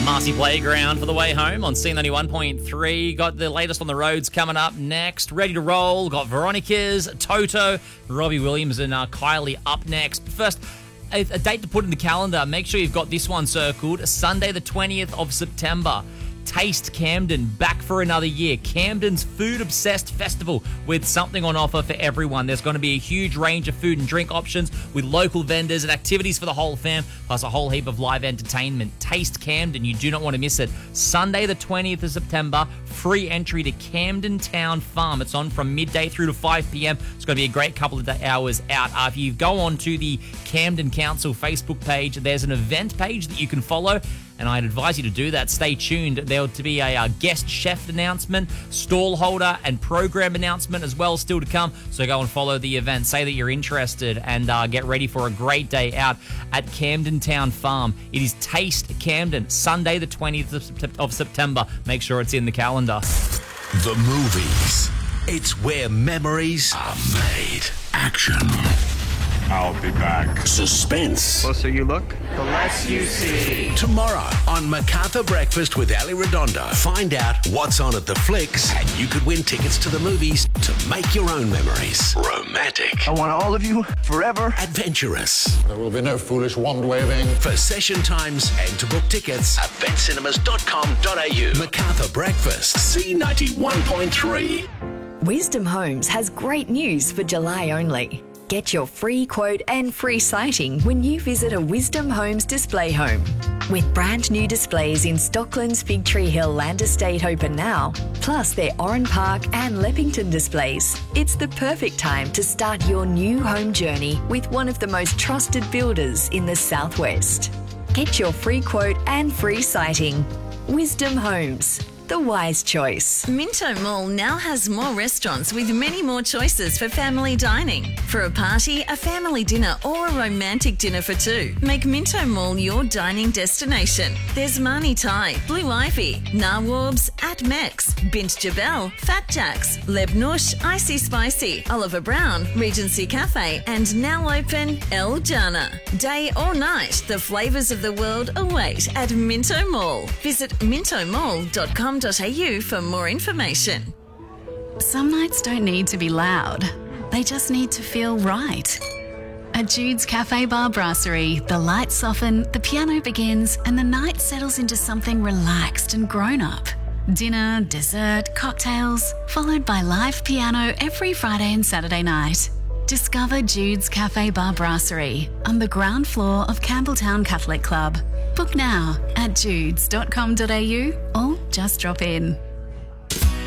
Marcy Playground for the way home on C91.3. Got the latest on the roads coming up next. Ready to roll. Got Veronica's, Toto, Robbie Williams and Kylie up next. But first, a date to put in the calendar. Make sure you've got this one circled. Sunday the 20th of September. Taste Camden, back for another year. Camden's food-obsessed festival with something on offer for everyone. There's going to be a huge range of food and drink options with local vendors and activities for the whole fam, plus a whole heap of live entertainment. Taste Camden, you do not want to miss it. Sunday the 20th of September, free entry to Camden Town Farm. It's on from midday through to 5 p.m. It's going to be a great couple of hours out. If you go on to the Camden Council Facebook page, there's an event page that you can follow, and I'd advise you to do that. Stay tuned. There'll be a guest chef announcement, stall holder, and program announcement as well still to come. So go and follow the event. Say that you're interested and get ready for a great day out at Camden Town Farm. It is Taste Camden, Sunday the 20th of September. Make sure it's in the calendar. The movies. It's where memories are made. Action. I'll be back. Suspense. Closer you look, the less you see. Tomorrow on MacArthur Breakfast with Ali Redondo. Find out what's on at the flicks, and you could win tickets to the movies to make your own memories. Romantic. I want all of you forever. Adventurous. There will be no foolish wand-waving. For session times and to book tickets, eventcinemas.com.au. MacArthur Breakfast. C91.3. Wisdom Homes has great news for July only. Get your free quote and free sighting when you visit a Wisdom Homes display home. With brand new displays in Stockland's Fig Tree Hill Land Estate open now, plus their Oran Park and Leppington displays, it's the perfect time to start your new home journey with one of the most trusted builders in the Southwest. Get your free quote and free sighting. Wisdom Homes. The wise choice. Minto Mall now has more restaurants with many more choices for family dining. For a party, a family dinner or a romantic dinner for two, make Minto Mall your dining destination. There's Mani Thai, Blue Ivy, Nawabs, At Mex, Bint Jabel, Fat Jacks, Leb Nush, Icy Spicy, Oliver Brown, Regency Cafe and now open El Jana. Day or night, the flavours of the world await at Minto Mall. Visit mintomall.com.au for more information. Some nights don't need to be loud. They just need to feel right. At Jude's Cafe Bar Brasserie, the lights soften, the piano begins, and the night settles into something relaxed and grown-up. Dinner, dessert, cocktails, followed by live piano every Friday and Saturday night. Discover Jude's Cafe Bar Brasserie on the ground floor of Campbelltown Catholic Club. Book now at judes.com.au or just drop in.